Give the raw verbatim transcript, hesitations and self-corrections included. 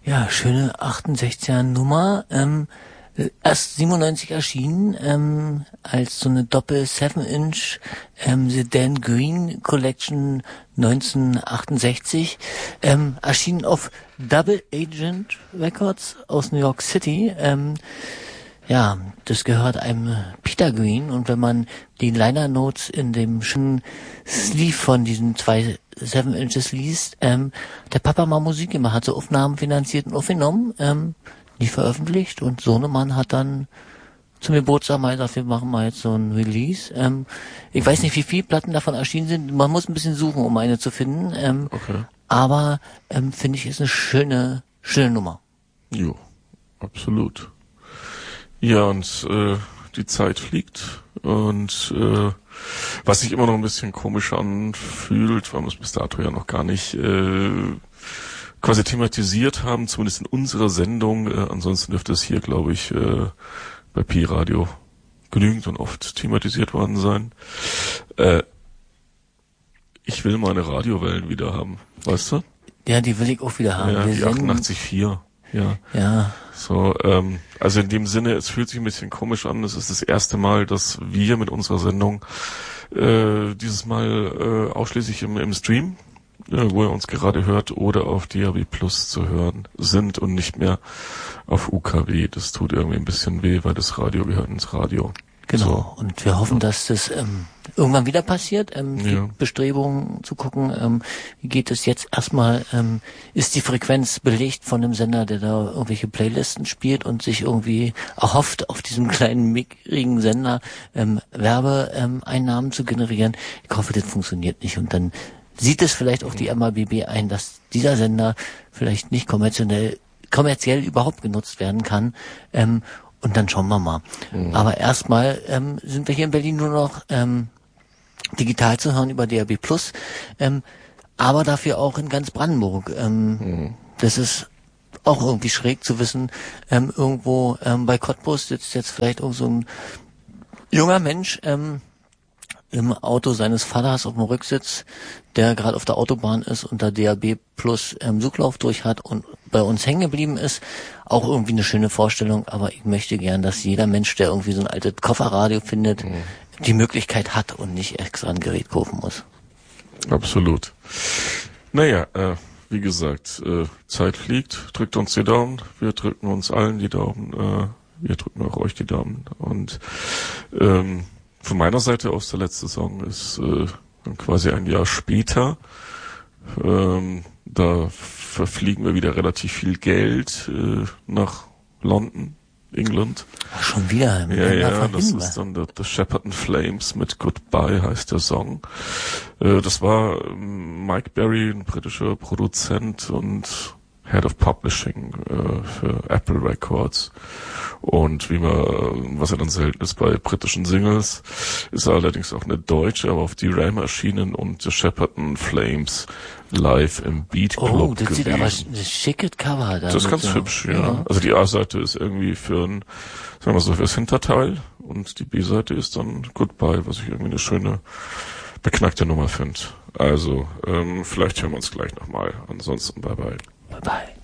Ja, schöne achtundsechziger Nummer. Ähm, erst siebenundneunzig erschienen, ähm, als so eine Doppel seven Inch ähm, The Dan Green Collection neunzehnhundertachtundsechzig. Ähm, erschienen auf Double Agent Records aus New York City. Ähm, ja, das gehört einem Peter Green, und wenn man die Liner Notes in dem schönen Sleeve von diesen zwei Seven Inches liest, ähm, der Papa mal Musik gemacht, hat so Aufnahmen finanziert und aufgenommen, ähm, nie veröffentlicht, und Sohnemann hat dann zum Geburtstag mal gesagt, wir machen mal jetzt so ein Release. Ähm, ich weiß nicht, wie viele Platten davon erschienen sind, man muss ein bisschen suchen, um eine zu finden, ähm, Okay. aber ähm, finde ich, ist eine schöne, schöne Nummer. Jo, absolut. Ja, und äh, die Zeit fliegt, und äh, was sich immer noch ein bisschen komisch anfühlt, weil wir es bis dato ja noch gar nicht äh, quasi thematisiert haben, zumindest in unserer Sendung. Äh, ansonsten dürfte es hier, glaube ich, äh, bei Pi-Radio genügend und oft thematisiert worden sein. Äh, ich will meine Radiowellen wieder haben, weißt du? Ja, die will ich auch wieder haben. Ja, Wir die senden- achtundachtzig Komma vier. Ja. Ja. So, ähm, also in dem Sinne, es fühlt sich ein bisschen komisch an. Es ist das erste Mal, dass wir mit unserer Sendung äh, dieses Mal äh, ausschließlich im, im Stream, äh, wo ihr uns gerade hört, oder auf D A B Plus zu hören sind und nicht mehr auf U K W. Das tut irgendwie ein bisschen weh, weil das Radio gehört ins Radio. Genau, So. und wir hoffen, dass das ähm, irgendwann wieder passiert. Ähm, die Ja. Bestrebungen zu gucken, ähm, wie geht es jetzt erstmal, ähm, ist die Frequenz belegt von einem Sender, der da irgendwelche Playlisten spielt und sich irgendwie erhofft, auf diesem kleinen, mickrigen Sender ähm, Werbeeinnahmen ähm, zu generieren. Ich hoffe, das funktioniert nicht, und dann sieht es vielleicht auch die M A B B ein, dass dieser Sender vielleicht nicht kommerziell, kommerziell überhaupt genutzt werden kann. Ähm, Und dann schauen wir mal. Mhm. Aber erstmal ähm, sind wir hier in Berlin nur noch ähm, digital zu hören über D A B Plus, ähm, aber dafür auch in ganz Brandenburg. Ähm, mhm. Das ist auch irgendwie schräg zu wissen, ähm, irgendwo ähm, bei Cottbus sitzt jetzt vielleicht irgend so ein junger Mensch ähm, im Auto seines Vaters auf dem Rücksitz, der gerade auf der Autobahn ist und da D A B Plus ähm, Suchlauf durch hat und bei uns hängen geblieben ist. Auch irgendwie eine schöne Vorstellung, aber ich möchte gern, dass jeder Mensch, der irgendwie so ein altes Kofferradio findet, mhm. die Möglichkeit hat und nicht extra ein Gerät kaufen muss. Absolut. Naja, äh, wie gesagt, äh, Zeit fliegt, drückt uns die Daumen, wir drücken uns allen die Daumen, äh, wir drücken auch euch die Daumen, und ähm, von meiner Seite aus, der letzte Song ist äh, quasi ein Jahr später. Ähm, da verfliegen wir wieder relativ viel Geld äh, nach London, England. Ach, schon wieder? Ja, ja, das ist dann The Shepperton Flames mit Goodbye heißt der Song. Äh, das war ähm, Mike Berry, ein britischer Produzent und Head of Publishing äh, für Apple Records. Und wie man, was ja dann selten ist bei britischen Singles, ist er allerdings auch eine Deutsche, aber auf D-Ram erschienen und The Shepperton Flames live im Beat Club Oh, das gewesen. sieht aber ein schickes Cover da. Das ist ganz so. hübsch, ja. ja. Also die A-Seite ist irgendwie für ein, sagen wir mal so, fürs Hinterteil, und die B-Seite ist dann Goodbye, was ich irgendwie eine schöne, beknackte Nummer finde. Also, ähm, vielleicht hören wir uns gleich nochmal. Ansonsten bye bye. Bye bye.